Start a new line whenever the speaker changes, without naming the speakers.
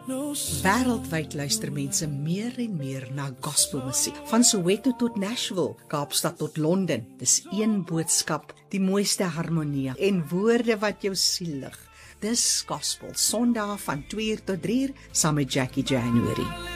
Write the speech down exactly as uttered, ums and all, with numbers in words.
Wêreldwyd luister mense meer en meer na gospelmusiek. Van Soweto tot Nashville, Kaapstad tot Londen. Dis een boodskap, die mooiste harmonie en woorde wat jou siel lig. Dis gospel, Sondag van twee uur tot drie uur, saam met Jackie January.